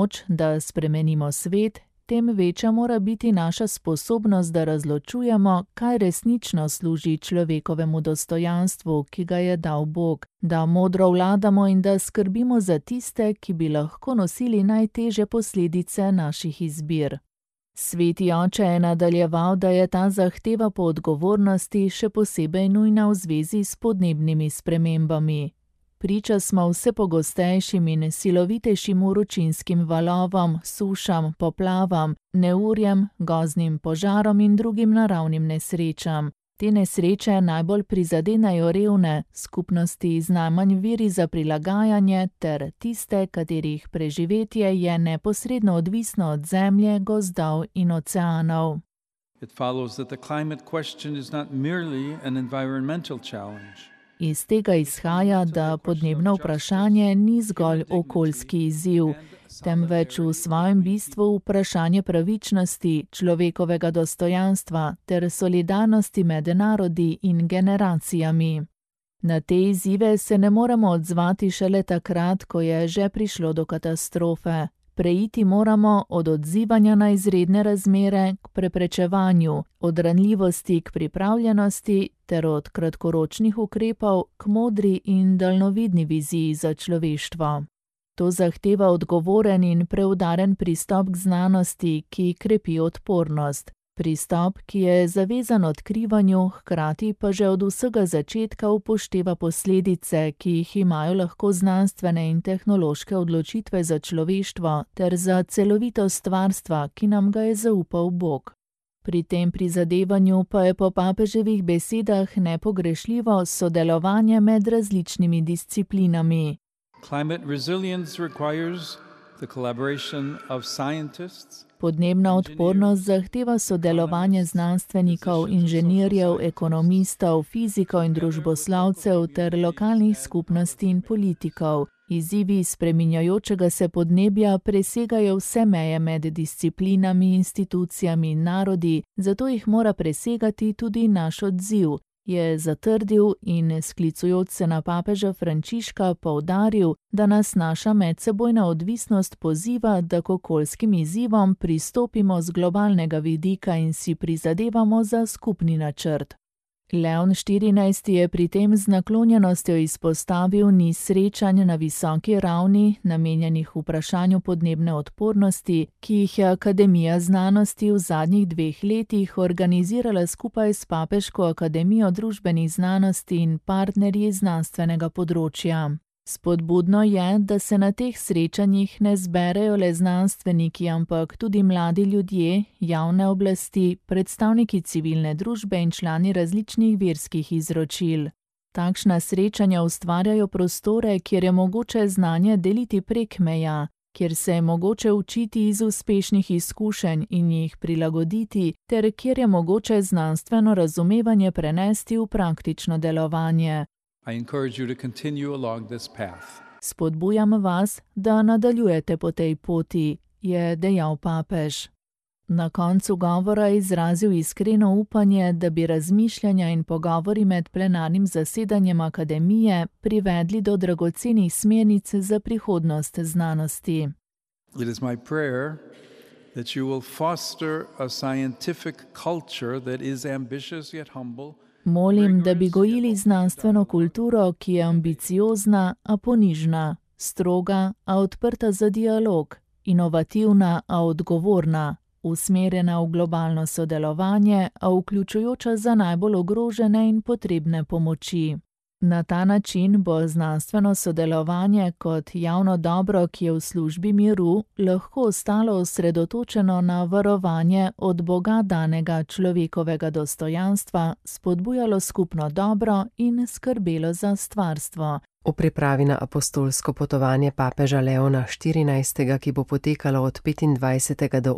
moč, da spremenimo svet, tem večja mora biti naša sposobnost, da razločujemo, kaj resnično služi človekovemu dostojanstvu, ki ga je dal Bog, da modro vladamo in da skrbimo za tiste, ki bi lahko nosili najtežje posledice naših izbir. Sveti oče je nadaljeval, da je ta zahteva po odgovornosti še posebej nujna v zvezi s podnebnimi spremembami. Priča smo vse pogostejšim in silovitejšim vročinskim valovom, sušam, poplavam, neurjem, gozdnim požarom in drugim naravnim nesrečam. Te nesreče najbolj prizadenejo revne, skupnosti z najmanj viri za prilagajanje ter tiste, katerih preživetje je neposredno odvisno od zemlje, gozdov in oceanov. It follows that the climate question is not merely an environmental challenge. Iz tega izhaja, da podnebno vprašanje ni zgolj okoljski izziv, temveč v svojem bistvu vprašanje pravičnosti, človekovega dostojanstva ter solidarnosti med narodi in generacijami. Na te izzive se ne moremo odzvati šele takrat, ko je že prišlo do katastrofe. Preiti moramo od odzivanja na izredne razmere k preprečevanju, od ranljivosti k pripravljenosti ter od kratkoročnih ukrepov k modri in daljnovidni viziji za človeštvo. To zahteva odgovoren in preudaren pristop k znanosti, ki krepi odpornost. Pristop, ki je zavezan odkrivanju, hkrati pa že od vsega začetka upošteva posledice, ki jih imajo lahko znanstvene in tehnološke odločitve za človeštvo ter za celovitost stvarstva, ki nam ga je zaupal Bog. Pri tem prizadevanju pa je po papeževih besedah nepogrešljivo sodelovanje med različnimi disciplinami. Climate resilience requires the collaboration of scientists. Podnebna odpornost zahteva sodelovanje znanstvenikov, inženirjev, ekonomistov, fizikov in družboslovcev ter lokalnih skupnosti in politikov. Izzivi spreminjajočega se podnebja presegajo vse meje med disciplinami, institucijami in narodi, zato jih mora presegati tudi naš odziv, je zatrdil in sklicujoč se na papeža Frančiška poudaril, da nas naša medsebojna odvisnost poziva, da k okoljskim izzivom pristopimo z globalnega vidika in si prizadevamo za skupni načrt. Leon XIV. Je pri tem z naklonjenostjo izpostavil niz srečanj na visoki ravni, namenjenih vprašanju podnebne odpornosti, ki jih je Akademija znanosti v zadnjih 2 letih organizirala skupaj s Papeško akademijo družbenih znanosti in partnerji znanstvenega področja. Spodbudno je, da se na teh srečanjih ne zberejo le znanstveniki, ampak tudi mladi ljudje, javne oblasti, predstavniki civilne družbe in člani različnih verskih izročil. Takšna srečanja ustvarjajo prostore, kjer je mogoče znanje deliti prek meja, kjer se je mogoče učiti iz uspešnih izkušenj in jih prilagoditi, ter kjer je mogoče znanstveno razumevanje prenesti v praktično delovanje. I encourage you to continue along this path. Spodbujam vas, da nadaljujete po tej poti, je dejal papež. Na koncu govora je izrazil iskreno upanje, da bi razmišljanja in pogovori med plenarnim zasedanjem akademije privedli do dragocenih smernic za prihodnost znanosti. It is my prayer that you will foster a scientific culture that is ambitious yet humble. Molim, da bi gojili znanstveno kulturo, ki je ambiciozna, a ponižna, stroga, a odprta za dialog, inovativna, a odgovorna, usmerjena v globalno sodelovanje, a vključujoča za najbolj ogrožene in potrebne pomoči. Na ta način bo znanstveno sodelovanje kot javno dobro, ki je v službi miru, lahko ostalo osredotočeno na varovanje od Boga danega človekovega dostojanstva, spodbujalo skupno dobro in skrbelo za stvarstvo. V pripravi na apostolsko potovanje papeža Leona XIV., ki bo potekalo od 25. do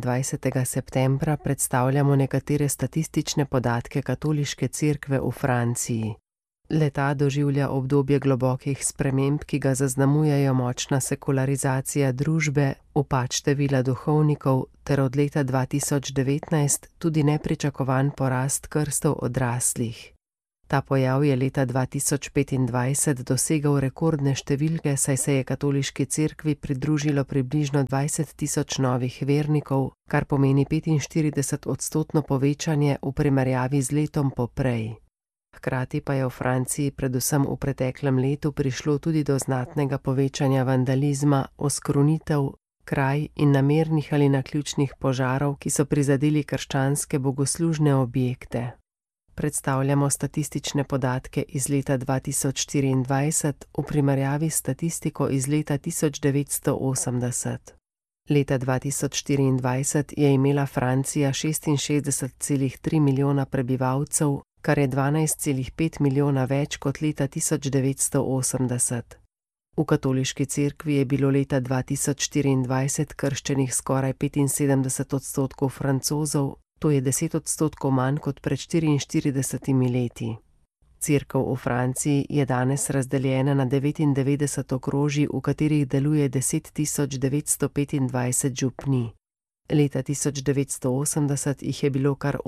28. septembra, predstavljamo nekatere statistične podatke katoliške cerkve v Franciji. Leta doživlja obdobje globokih sprememb, ki ga zaznamujejo močna sekularizacija družbe, upad števila duhovnikov ter od leta 2019 tudi nepričakovan porast krstov odraslih. Ta pojav je leta 2025 dosegal rekordne številke, saj se je katoliški cerkvi pridružilo približno 20.000 novih vernikov, kar pomeni 45% povečanje v primerjavi z letom poprej. Hkrati pa je v Franciji predvsem v preteklem letu prišlo tudi do znatnega povečanja vandalizma, oskrunitev, kraj in namernih ali naključnih požarov, ki so prizadeli krščanske bogoslužne objekte. Predstavljamo statistične podatke iz leta 2024 v primerjavi s statistiko iz leta 1980. Leta 2024 je imela Francija 66,3 milijona prebivalcev, kar je 12,5 milijona več kot leta 1980. V katoliški cerkvi je bilo leta 2024 krščenih skoraj 75% Francozov, to je 10% manj kot pred 44 leti. Cerkev v Franciji je danes razdeljena na 99 okrožij, v katerih deluje 10.925 župnij. Leta 1980 jih je bilo kar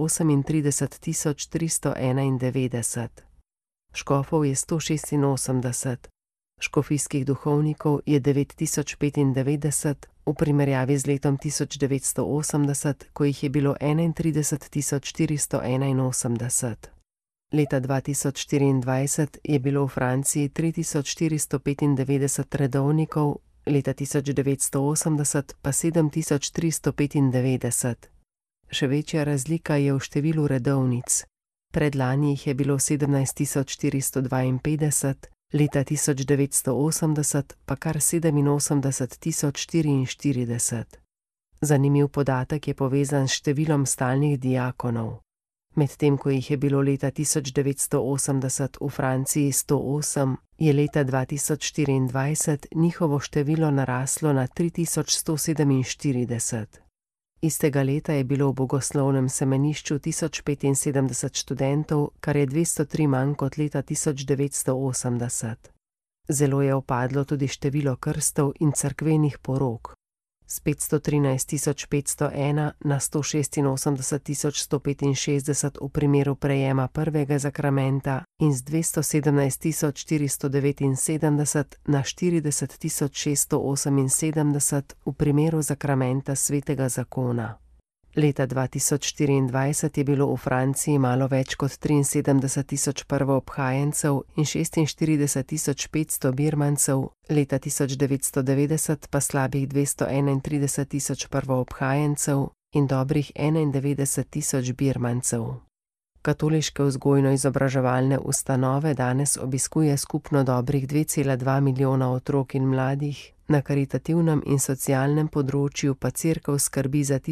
38.391. Škofov je 186, škofijskih duhovnikov je 9.095, v primerjavi z letom 1980, ko jih je bilo 31.481. Leta 2024 je bilo v Franciji 3.495 redovnikov, leta 1980 pa 7.395. Še večja razlika je v številu redovnic. Predlani jih je bilo 17.452, leta 1980 pa kar 87.044. Zanimiv podatek je povezan s številom stalnih diakonov. Medtem ko jih je bilo leta 1980 v Franciji 108, je leta 2024 njihovo število naraslo na 3147. Istega leta je bilo v bogoslovnem semenišču 1075 študentov, kar je 203 manj kot leta 1980. Zelo je upadlo tudi število krstov in cerkvenih porok. S 513.501 na 186.165 v primeru prejema prvega zakramenta in z 217.479 na 40.678 v primeru zakramenta svetega zakona. Leta 2024 je bilo v Franciji malo več kot 73.000 prvoobhajencev in 46.500 birmancev, leta 1990 pa slabih 231.000 prvoobhajencev in dobrih 91.000 birmancev. Katoliške vzgojno-izobraževalne ustanove danes obiskuje skupno dobrih 2,2 milijona otrok in mladih, na karitativnem in socialnem področju pa cerkev skrbi za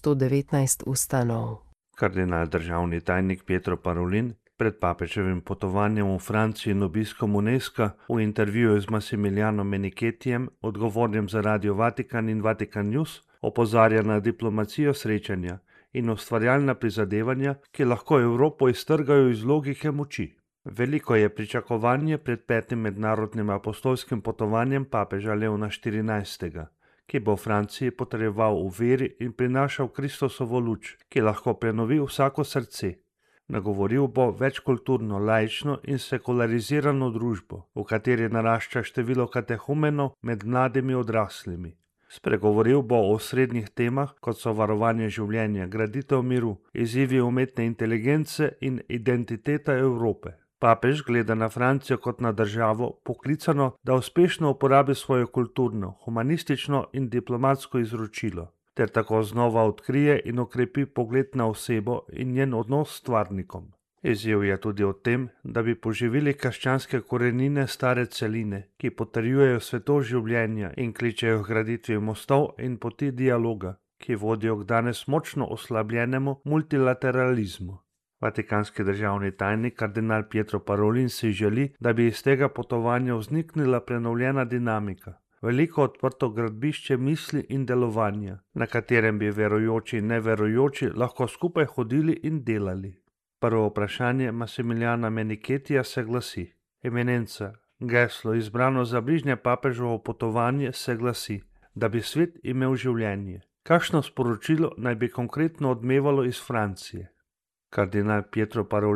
1119 ustanov. Kardinal državni tajnik Pietro Parolin pred papeževim potovanjem v Franciji in obiskom UNESCO v intervjuju z Massimilianom Meniketijem, odgovornim za Radio Vatikan in Vatikan News, opozarja na diplomacijo srečanja in ustvarjalna prizadevanja, ki lahko Evropo iztrgajo iz logike moči. Veliko je pričakovanje pred 5. mednarodnim apostolskim potovanjem papeža Leona XIV., ki bo v Franciji potrjeval v veri in prinašal Kristusovo luč, ki lahko prenovi vsako srce. Nagovoril bo večkulturno, laično in sekularizirano družbo, v kateri narašča število katehumenov med mladimi odraslimi. Spregovoril bo o osrednjih temah, kot so varovanje življenja, graditev miru, izzivi umetne inteligence in identiteta Evrope. Papež gleda na Francijo kot na državo, poklicano, da uspešno uporabi svoje kulturno, humanistično in diplomatsko izročilo, ter tako znova odkrije in okrepi pogled na osebo in njen odnos s stvarnikom. Izziv je tudi o tem, da bi poživili krščanske korenine stare celine, ki potrjujejo svetost življenja in kličejo k graditvi mostov in poti dialoga, ki vodijo k danes močno oslabljenemu multilateralizmu. Vatikanski državni tajnik kardinal Pietro Parolin si želi, da bi iz tega potovanja vzniknila prenovljena dinamika, veliko odprto gradbišče misli in delovanja, na katerem bi verujoči in neverujoči lahko skupaj hodili in delali. Prvo vprašanje Massimiliana Meniketija se glasi: Eminenca, geslo izbrano za bližnje papežovo potovanje se glasi, da bi svet imel življenje. Kakšno sporočilo naj bi konkretno odmevalo iz Francije? Kardinal Pietro Parolin,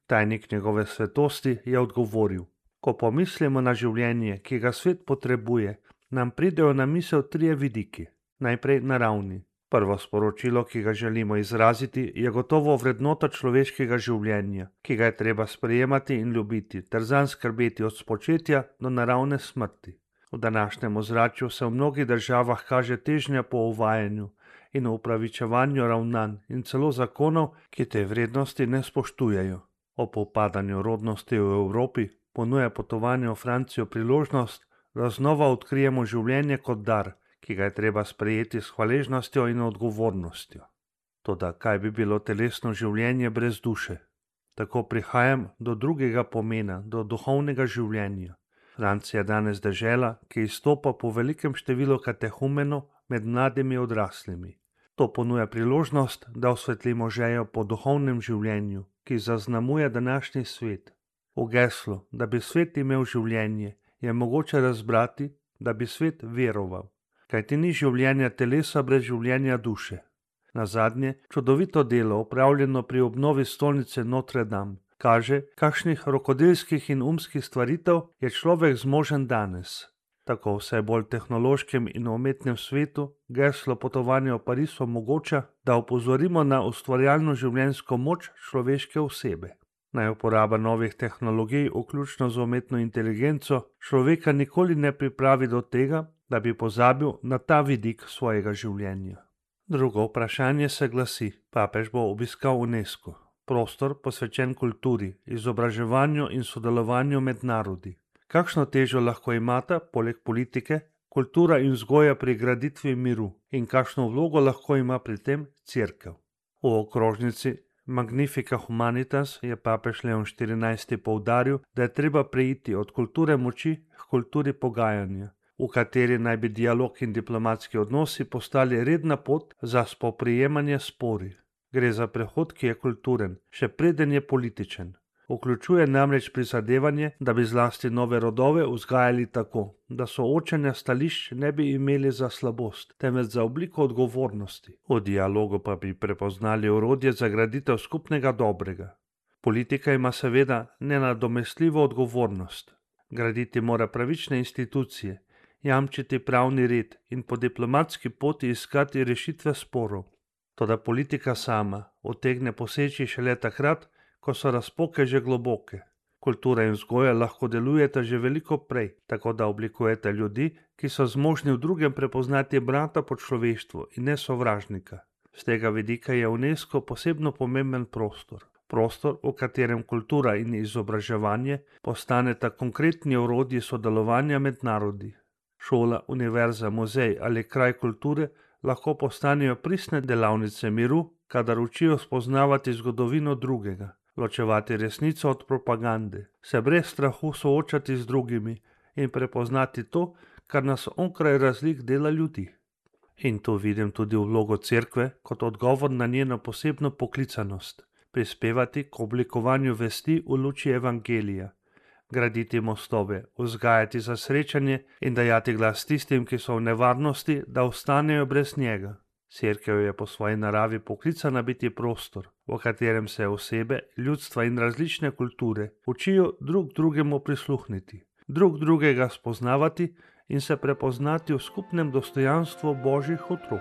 Tajnik njegove svetosti je odgovoril: ko pomislimo na življenje, ki ga svet potrebuje, nam pridejo na misel 3 vidiki. Najprej naravni. Prvo sporočilo, ki ga želimo izraziti, je gotovo vrednota človeškega življenja, ki ga je treba sprejemati in ljubiti, ter zanj skrbeti od spočetja do naravne smrti. V današnjem ozračju se v mnogih državah kaže težnja po uvajanju in upravičevanju ravnanj in celo zakonov, ki te vrednosti ne spoštujejo. Ob upadanju rodnosti v Evropi ponuja potovanje v Francijo priložnost, da znova odkrijemo življenje kot dar, ki ga je treba sprejeti s hvaležnostjo in odgovornostjo. Toda kaj bi bilo telesno življenje brez duše? Tako prihajam do drugega pomena, do duhovnega življenja. Francija je danes dežela, ki izstopa po velikem številu katehumenov med mladimi odraslimi. To ponuja priložnost, da osvetlimo željo po duhovnem življenju, ki zaznamuje današnji svet. V geslu, da bi svet imel življenje, je mogoče razbrati, da bi svet veroval. Kajti ni življenja telesa brez življenja duše. Nazadnje, čudovito delo, opravljeno pri obnovi stolnice Notre Dame, kaže, kakšnih rokodelskih in umskih stvaritev je človek zmožen danes. Tako vse bolj tehnološkem in umetnem svetu geslo potovanja v Pariz omogoča, da opozorimo na ustvarjalno življenjsko moč človeške osebe. Naj uporaba novih tehnologij, vključno z umetno inteligenco, človeka nikoli ne pripravi do tega, da bi pozabil na ta vidik svojega življenja. Drugo vprašanje se glasi: papež bo obiskal UNESCO, prostor posvečen kulturi, izobraževanju in sodelovanju med narodi. Kakšno težo lahko imata, poleg politike, kultura in vzgoja pri graditvi miru in kakšno vlogo lahko ima pri tem Cerkev? V okrožnici Magnifica Humanitas je papež Leon XIV. Poudaril, da je treba preiti od kulture moči k kulturi pogajanja, v kateri naj bi dialog in diplomatski odnosi postali redna pot za spoprijemanje spori. Gre za prehod, ki je kulturen, še preden je političen. Vključuje namreč prizadevanje, da bi zlasti nove rodove vzgajali tako, da soočenja stališč ne bi imeli za slabost, temveč za obliko odgovornosti. V dialogu pa bi prepoznali orodje za graditev skupnega dobrega. Politika ima seveda nenadomestljivo odgovornost. Graditi mora pravične institucije, jamčiti pravni red in po diplomatski poti iskati rešitve sporov. Toda politika sama utegne poseči šele takrat, ko so razpoke že globoke. Kultura in vzgoja lahko delujeta že veliko prej, tako da oblikujete ljudi, ki so zmožni v drugem prepoznati brata po človeštvu in ne sovražnika. Z tega vidika je UNESCO posebno pomemben prostor. Prostor, v katerem kultura in izobraževanje postaneta konkretni orodji sodelovanja med narodi. Šola, univerza, muzej ali kraj kulture lahko postanejo pristne delavnice miru, kadar učijo spoznavati zgodovino drugega, ločevati resnico od propagande, se brez strahu soočati z drugimi in prepoznati to, kar nas onkraj razlik dela ljudi. In tu vidim tudi vlogo Cerkve kot odgovor na njeno posebno poklicanost, prispevati k oblikovanju vesti v luči evangelija, graditi mostove, vzgajati za srečanje in dajati glas tistim, ki so v nevarnosti, da ostanejo brez njega. Cerkev je po svoji naravi poklicana biti prostor, v katerem se osebe, ljudstva in različne kulture učijo drug drugemu prisluhniti, drug drugega spoznavati in se prepoznati v skupnem dostojanstvu Božjih otrok.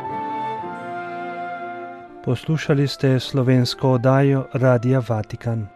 Poslušali ste slovensko oddajo Radia Vatikan.